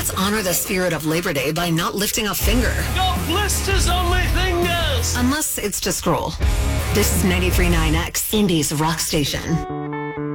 Let's honor the spirit of Labor Day by not lifting a finger. Got blisters on my fingers! Unless it's to scroll. This is 93.9X, Indy's rock station.